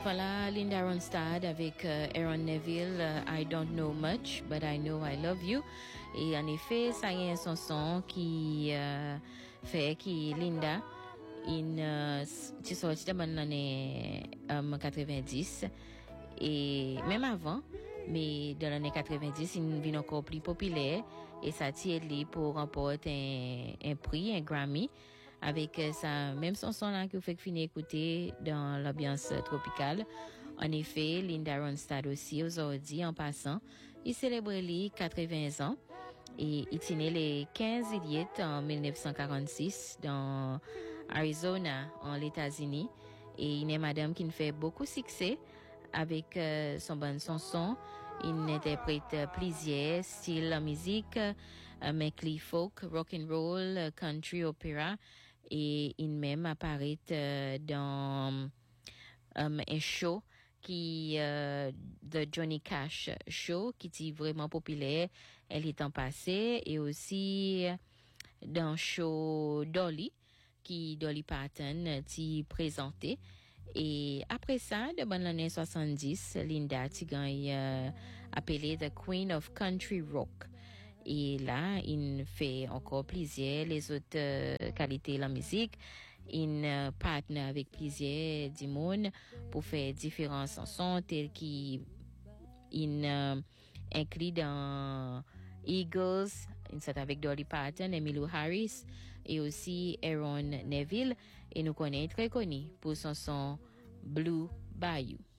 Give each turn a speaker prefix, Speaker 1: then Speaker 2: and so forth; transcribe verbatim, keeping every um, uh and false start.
Speaker 1: Voilà, Linda Ronstadt avec euh, Aaron Neville, uh, I don't know much, but I know I love you. Et en effet, ça y est un chanson qui euh, fait que Linda, in, euh, tu sorti dans l'année um, quatre-vingt-dix, et même avant, mais dans l'année quatre-vingt-dix, il devient encore plus populaire, et ça tire lui pour remporter un, un prix, un Grammy, avec euh, sa même chanson là que vous faites finir écouter dans l'ambiance euh, tropicale. En effet, Linda Ronstadt aussi aujourd'hui en passant, il célèbre les quatre-vingts ans et il tenait les quinze juillet en dix-neuf cent quarante-six dans Arizona en États-Unis et il est madame qui fait beaucoup succès avec euh, son bonne chanson. Il interprète euh, plusieurs styles de musique, euh, mais folk, rock and roll, country, opéra. Et il même apparaît euh, dans um, un show qui euh, The Johnny Cash Show qui est vraiment populaire elle est en passé et aussi dans le show Dolly qui Dolly Parton t'y présenté et après ça de bonne l'année soixante-dix Linda t'y gagne euh, appelée The Queen of Country Rock. Et là, il fait encore plaisir les autres euh, qualités de la musique. Il euh, partenaire avec plaisir du monde pour faire différentes chansons telles qu'il euh, inclut dans Eagles, c'est avec Dolly Parton, Emmylou Harris et aussi Aaron Neville. Et nous connaissons très connu pour son son Blue Bayou.